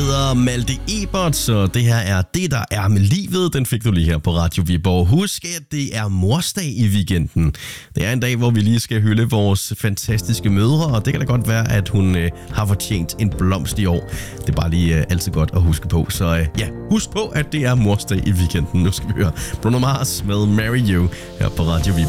hedder Malte Ebert, så det her er Det, der er med livet. Den fik du lige her på Radio Viborg. Husk, at det er morsdag i weekenden. Det er en dag, hvor vi lige skal hylde vores fantastiske mødre, og det kan da godt være, at hun har fortjent en blomst i år. Det er bare lige altid godt at huske på. Så ja, husk på, at det er morsdag i weekenden. Nu skal vi høre Bruno Mars med Marry You her på Radio Viborg.